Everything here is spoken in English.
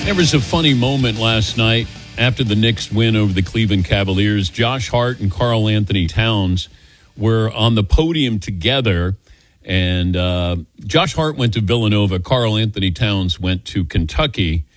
There was a funny moment last night after the Knicks win over the Cleveland Cavaliers. Josh Hart and Karl Anthony Towns were on the podium together, and Josh Hart went to Villanova. Karl Anthony Towns went to Kentucky.